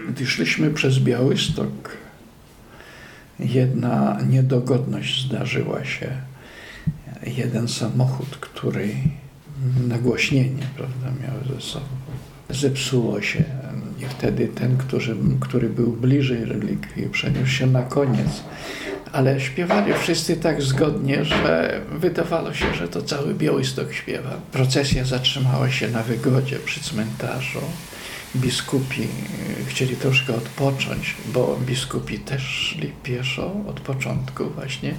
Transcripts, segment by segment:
Gdy szliśmy przez Białystok, jedna niedogodność zdarzyła się. Jeden samochód, który nagłośnienie, prawda, miał ze sobą, zepsuło się i wtedy ten, który był bliżej relikwii, przeniósł się na koniec. Ale śpiewali wszyscy tak zgodnie, że wydawało się, że to cały Białystok śpiewa. Procesja zatrzymała się na Wygodzie przy cmentarzu. Biskupi chcieli troszkę odpocząć, bo biskupi też szli pieszo od początku właśnie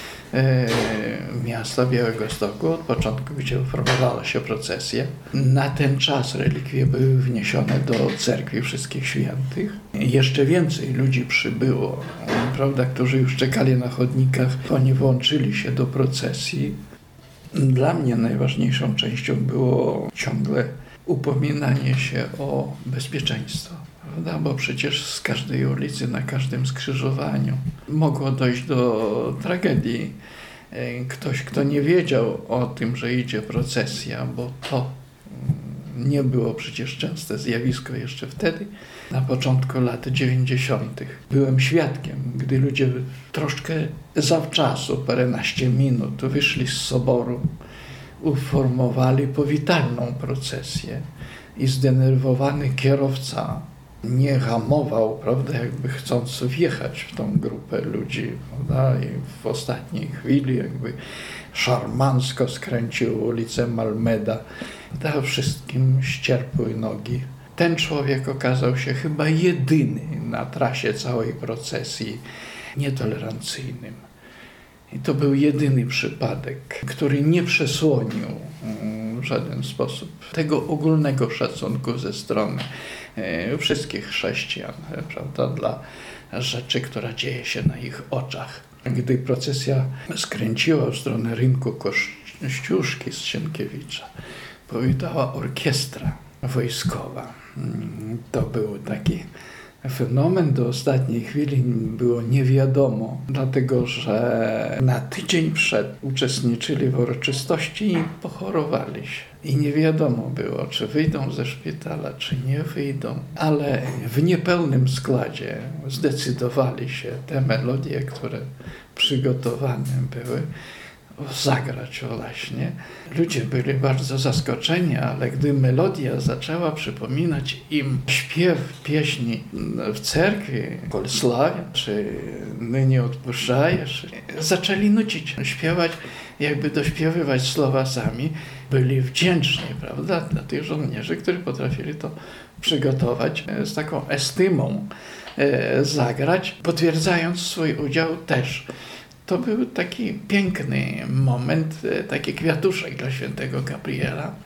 miasta Białegostoku, od początku, gdzie prowadzała się procesja. Na ten czas relikwie były wniesione do cerkwi Wszystkich Świętych. Jeszcze więcej ludzi przybyło, prawda, którzy już czekali na chodnikach. Oni włączyli się do procesji. Dla mnie najważniejszą częścią było ciągle upominanie się o bezpieczeństwo, prawda? Bo przecież z każdej ulicy, na każdym skrzyżowaniu mogło dojść do tragedii. Ktoś, kto nie wiedział o tym, że idzie procesja, bo to nie było przecież częste zjawisko jeszcze wtedy, na początku lat 90. Byłem świadkiem, gdy ludzie troszkę zawczasu, paręnaście minut, wyszli z soboru, uformowali powitalną procesję i zdenerwowany kierowca nie hamował, prawda, jakby chcąc wjechać w tą grupę ludzi, prawda, i w ostatniej chwili jakby szarmancko skręcił ulicę Malmeda, dał wszystkim ścierpły nogi. Ten człowiek okazał się chyba jedyny na trasie całej procesji nietolerancyjnym. I to był jedyny przypadek, który nie przesłonił w żaden sposób tego ogólnego szacunku ze strony wszystkich chrześcijan, prawda, dla rzeczy, która dzieje się na ich oczach. Gdy procesja skręciła w stronę rynku Kościuszki z Sienkiewicza, powitała orkiestra wojskowa. To był taki fenomen. Do ostatniej chwili było nie wiadomo, dlatego że na tydzień przed uczestniczyli w uroczystości i pochorowali się. I nie wiadomo było, czy wyjdą ze szpitala, czy nie wyjdą. Ale w niepełnym składzie zdecydowali się te melodie, które przygotowane były, zagrać właśnie. Ludzie byli bardzo zaskoczeni, ale gdy melodia zaczęła przypominać im śpiew pieśni w cerkwi, Kol Slavia, czy Nynie odpuszczajesz, zaczęli nucić, śpiewać, jakby dośpiewywać słowa sami. Byli wdzięczni, prawda, dla tych żołnierzy, którzy potrafili to przygotować z taką estymą, zagrać, potwierdzając swój udział też. To był taki piękny moment, taki kwiatuszek dla świętego Gabriela.